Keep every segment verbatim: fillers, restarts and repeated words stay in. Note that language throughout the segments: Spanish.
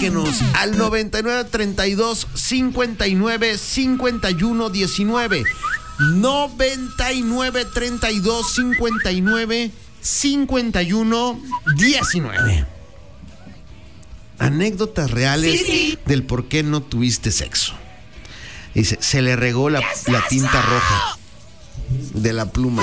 Márquenos al noventa y nueve treinta y dos cincuenta y nueve cincuenta y uno diecinueve. noventa y nueve treinta y dos cincuenta y nueve cincuenta y uno diecinueve. Anécdotas reales sí, sí. del por qué no tuviste sexo. Dice, se le regó la, la tinta roja de la pluma.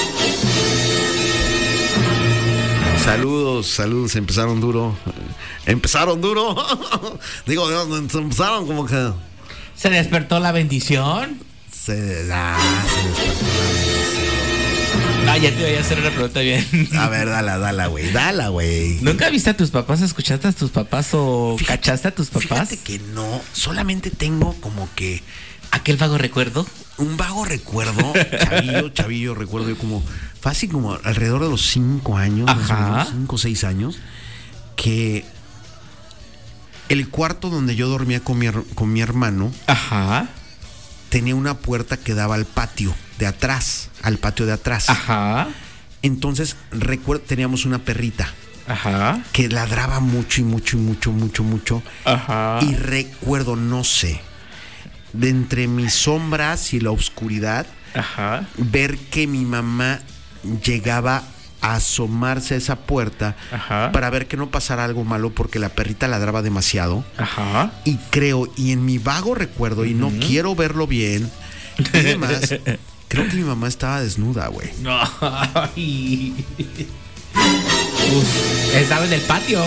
Saludos, saludos, empezaron duro. Empezaron duro. Digo, empezaron como que... ¿Se despertó la bendición? Se, ah, se despertó la bendición. Ah, ya te voy a hacer una pregunta bien. A ver, dala, dala, güey, dala, güey. ¿Nunca viste a tus papás, escuchaste a tus papás o fíjate, cachaste a tus papás? Fíjate que no, solamente tengo como que... ¿Aquel vago recuerdo? Un vago recuerdo, chavillo, chavillo, recuerdo yo como... Fácil como alrededor de los cinco años, ajá, más o menos, cinco o seis años, que el cuarto donde yo dormía con mi, con mi hermano, ajá, tenía una puerta que daba al patio de atrás, al patio de atrás. Ajá. Entonces, recuerdo, teníamos una perrita. Ajá. Que ladraba mucho y mucho y mucho, mucho, mucho. Ajá. Y recuerdo, no sé, de entre mis sombras y la oscuridad, ajá, ver que mi mamá llegaba a asomarse a esa puerta, ajá, para ver que no pasara algo malo porque la perrita ladraba demasiado. Ajá. Y creo, y en mi vago recuerdo, uh-huh, y no quiero verlo bien, y demás, creo que mi mamá estaba desnuda, güey. No. Estaba en el patio.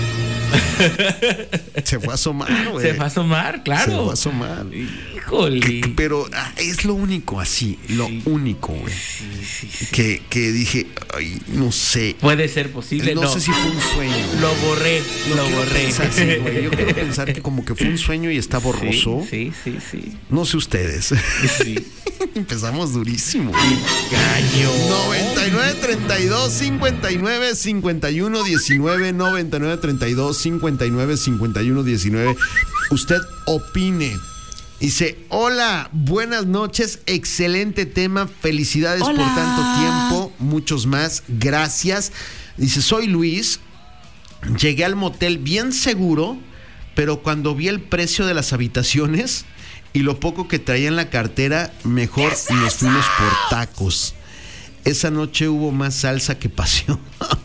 Se fue a asomar, güey. Se fue a asomar, claro. Se fue a asomar. Híjole. Pero ah, es lo único así, lo sí, único, güey. Sí, sí, sí. Que, que dije, ay, no sé. Puede ser posible, no. No sé si fue un sueño. Lo borré, no lo borré. Pensar, sí, güey. Yo quiero pensar que como que fue un sueño y está borroso. Sí, sí, sí. sí. No sé ustedes. Sí. Empezamos durísimo. Gallo. noventa y nueve treinta y dos cincuenta y nueve cincuenta y uno diecinueve. noventa y nueve treinta y dos cincuenta y nueve cincuenta y uno diecinueve. Usted opine. Dice, hola, buenas noches, excelente tema, felicidades hola. Por tanto tiempo, muchos más, gracias. Dice, soy Luis, llegué al motel bien seguro, pero cuando vi el precio de las habitaciones y lo poco que traía en la cartera, mejor es nos fuimos por tacos. Esa noche hubo más salsa que pasión.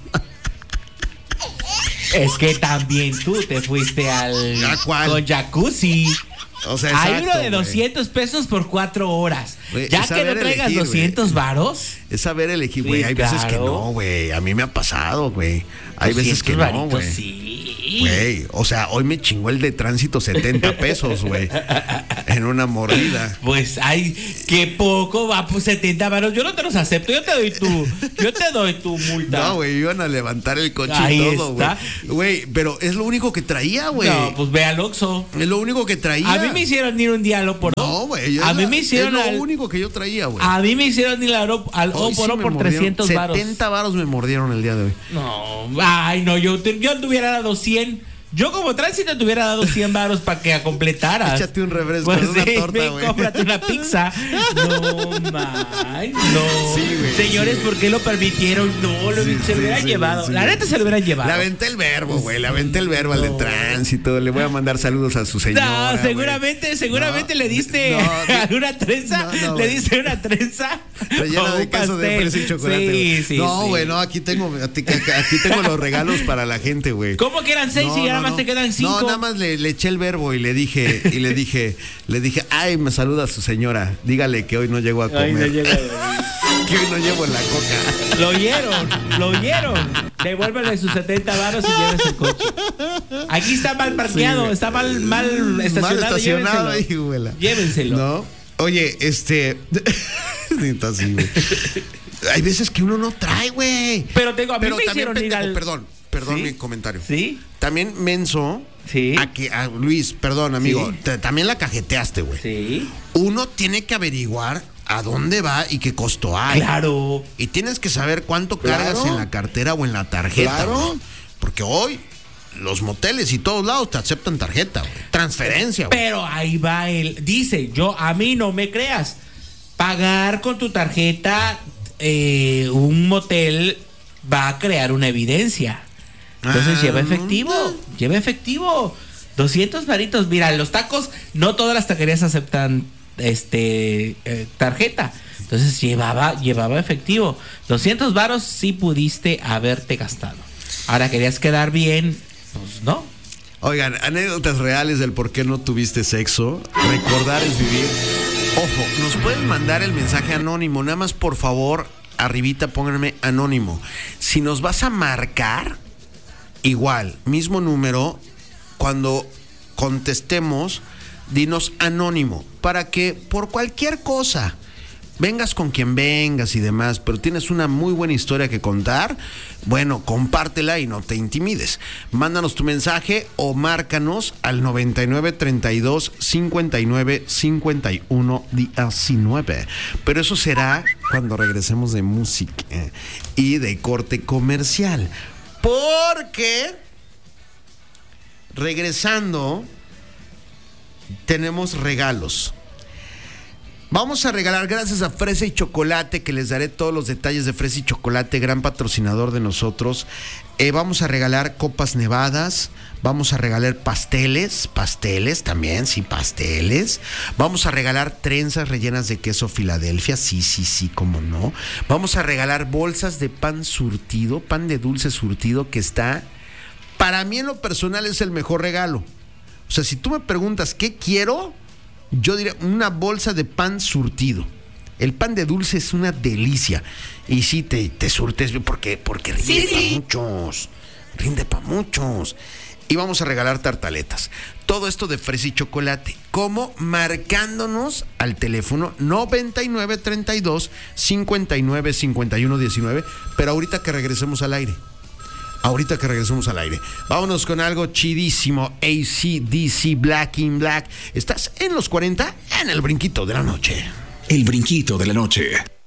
Es que también tú te fuiste al ¿cuál? Con jacuzzi. O sea, exacto, hay uno de doscientos wey. pesos por cuatro horas. Wey, ya que no traigas elegir, doscientos varos. Es saber elegir, güey. Sí, hay claro. veces que no, güey. A mí me ha pasado, güey. Hay veces que no, güey. Sí. Güey, o sea, hoy me chingó el de tránsito setenta pesos, güey. En una mordida. Pues, ay, qué poco va, pues setenta varos. Yo no te los acepto, yo te doy tu, yo te doy tu multa. No, güey, iban a levantar el coche ahí y todo, güey. Está. Güey, pero es lo único que traía, güey. No, pues ve al Oxxo. Es lo único que traía. A mí me hicieron ir un día al Oporo. No, güey. A mí me hicieron es lo al... único que yo traía, güey. A mí me hicieron ir al, al Oporo sí por trescientos varos. setenta varos me mordieron el día de hoy. No, ay, no, yo, te, yo te hubiera dado cien. Yo como tránsito te hubiera dado cien varos para que completaras. Échate un refresco, pues una sí, torta, güey. Cómprate una pizza. No, man, no. Sí, güey. Señores, sí. ¿Por qué lo permitieron? No, lo, sí, se lo sí, hubieran sí, llevado. Sí, la neta se lo hubieran llevado. Le aventé el verbo, güey. Le aventé el verbo no. al de tránsito. Le voy a mandar saludos a su señora. No, seguramente, güey. seguramente no, le diste no, una trenza. No, no, le diste una trenza. Rellena de queso de fresa y chocolate. Sí, sí, no, güey, sí. no, aquí tengo, aquí tengo los regalos para la gente, güey. ¿Cómo que eran seis no, y ya no, nada más no. te quedan cinco? No, nada más le, le eché el verbo y le dije, y le dije, le dije, ay, me saluda a su señora. Dígale que hoy no llego a comer. Ay, no llega, que hoy no llevo la coca. Lo oyeron, lo oyeron. Devuélvele sus setenta varos y llévese el coche. Aquí está mal parqueado, sí, está mal, mal estacionado. Mal estacionado, llévenselo. Llévenselo. No. Oye, este. Está así, güey. Hay veces que uno no trae, güey. Pero tengo a mí Pero me también hicieron pendejo, ir al... perdón, perdón ¿Sí? mi comentario. Sí. También menso. Sí. A que, a Luis, perdón, amigo. Sí. Te, también la cajeteaste, güey. Sí. Uno tiene que averiguar a dónde va y qué costo hay. Claro. Y tienes que saber cuánto cargas ¿Claro? en la cartera o en la tarjeta. Claro. Güey. Porque hoy los moteles y todos lados te aceptan tarjeta, güey. Transferencia, güey. Pero ahí va el... Dice, yo, a mí no me creas. Pagar con tu tarjeta eh, un motel va a crear una evidencia. Entonces ah, lleva efectivo, no. lleva efectivo. doscientos varitos. Mira, los tacos, no todas las taquerías aceptan este eh, tarjeta. Entonces llevaba, llevaba efectivo. doscientos varos sí pudiste haberte gastado. Ahora querías quedar bien, pues no. Oigan, anécdotas reales del por qué no tuviste sexo. Recordar es vivir. Ojo, nos pueden mandar el mensaje anónimo. Nada más, por favor, arribita pónganme anónimo. Si nos vas a marcar, igual, mismo número, cuando contestemos, dinos anónimo. Para que por cualquier cosa, vengas con quien vengas y demás, pero tienes una muy buena historia que contar, bueno, compártela y no te intimides. Mándanos tu mensaje o márcanos al noventa y nueve, treinta y dos, cincuenta y nueve, cincuenta y uno, diecinueve. Pero eso será cuando regresemos de música y de corte comercial. Porque regresando tenemos regalos. Vamos a regalar, gracias a Fresa y Chocolate, que les daré todos los detalles de Fresa y Chocolate, gran patrocinador de nosotros. Eh, vamos a regalar copas nevadas, vamos a regalar pasteles, pasteles también, sí, pasteles. Vamos a regalar trenzas rellenas de queso Filadelfia, sí, sí, sí, cómo no. Vamos a regalar bolsas de pan surtido, pan de dulce surtido, que está, para mí en lo personal es el mejor regalo. O sea, si tú me preguntas qué quiero, yo diría una bolsa de pan surtido. El pan de dulce es una delicia. Y sí, te, te surtes porque, porque rinde sí, para sí. muchos. Rinde para muchos. Y vamos a regalar tartaletas. Todo esto de Fresa y Chocolate. ¿Cómo? Marcándonos al teléfono noventa y nueve, treinta y dos, cincuenta y nueve, cincuenta y uno, diecinueve. Pero ahorita que regresemos al aire. Ahorita que regresemos al aire. Vámonos con algo chidísimo. A C D C, Black in Black. ¿Estás en los cuarenta? En el brinquito de la noche. El brinquito de la noche.